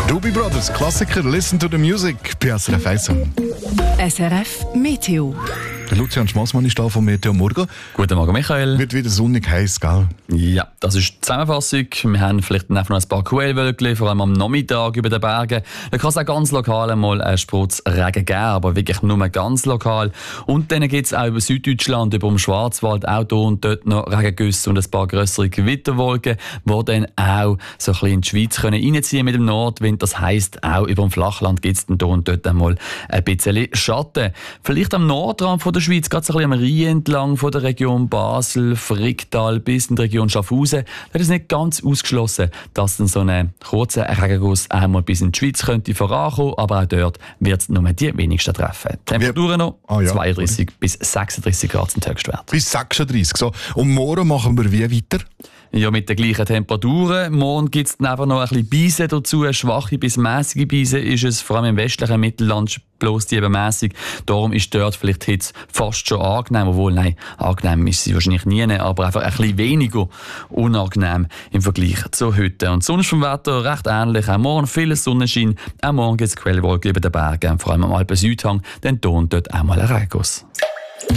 Doobie Brothers, Klassiker, Listen to the Music, bei SRF 1. SRF Meteo. Der Lucian Schmassmann ist da von Meteo Morgen. Guten Morgen, Michael. Wird wieder sonnig heiß, gell? Ja, das ist die Zusammenfassung. Wir haben vielleicht einfach noch ein paar Quellwölkchen, vor allem am Nachmittag über den Bergen. Da kann es auch ganz lokal einmal einen Sprutz Regen geben, aber wirklich nur ganz lokal. Und dann gibt es auch über Süddeutschland, über den Schwarzwald, auch hier und dort noch Regengüsse und ein paar grössere Gewitterwolken, die dann auch so ein bisschen in die Schweiz reinziehen können mit dem Nordwind. Das heisst, auch über dem Flachland gibt es dann hier und dort einmal ein bisschen Schatten. Vielleicht am Nordrand von der Schweiz, gerade so ein bisschen am Rhein entlang von der Region Basel, Fricktal bis in die Region Schaffhausen. Da ist nicht ganz ausgeschlossen, dass dann so ein kurzer Regenguss einmal bis in die Schweiz könnte vorankommen, aber auch dort wird es nur die wenigsten treffen. Temperaturen noch 32 bis 36 Grad sind Höchstwert. Bis 36. So. Und morgen machen wir wie weiter? Ja, mit den gleichen Temperaturen. Morgen gibt es einfach noch ein bisschen Beise dazu. Schwache bis mäßige Beise ist es, vor allem im westlichen Mittelland bloß die eben mässig. Darum ist dort vielleicht die Hitze fast schon angenehm. Obwohl, nein, angenehm ist sie wahrscheinlich nie, aber einfach ein bisschen weniger unangenehm im Vergleich zu heute. Und sonst vom Wetter recht ähnlich. Auch morgen viel Sonnenschein. Auch morgen gibt es Quellwolken über den Bergen, vor allem am Alpen-Südhang. Dann dort auch mal ein Regenguss.